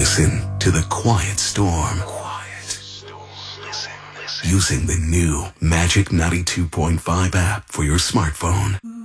Listen to the quiet storm. Using the new Magic 92.5 app for your smartphone.